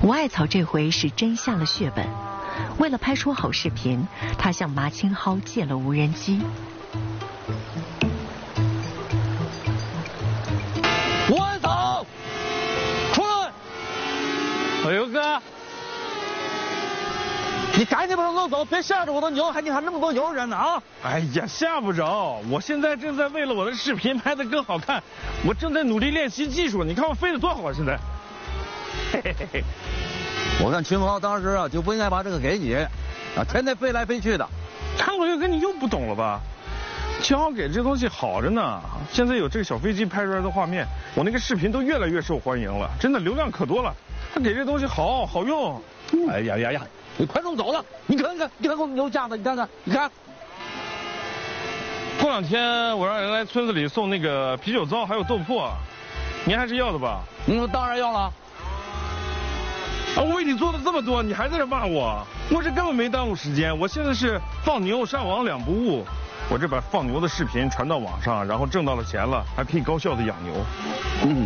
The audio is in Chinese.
吴艾草这回是真下了血本，为了拍出好视频，他向马清蒿借了无人机。 吴艾草，出来！ 哎呦哥， 你赶紧把他弄走，别吓着我的牛，你还那么多牛人呢啊！ 哎呀，吓不着，我现在正在为了我的视频拍得更好看，我正在努力练习技术。你看我飞得多好啊！现在，嘿嘿嘿嘿。 我看秦昊当时啊就不应该把这个给你，啊，天天飞来飞去的。 张老哥，你又不懂了吧？秦昊给这东西好着呢，现在有这个小飞机拍出来的画面，我那个视频都越来越受欢迎了，真的流量可多了。他给这东西好用。 哎呀呀呀！你快弄走了！你看看我们牛架子，你看。 过2天我让人来村子里送那个啤酒糟还有豆粕，您还是要的吧？ 当然要了。 啊，我为你做了这么多，你还在这骂我？我这根本没耽误时间，我现在是放牛上网2不误。我这把放牛的视频传到网上，然后挣到了钱了，还可以高效的养牛。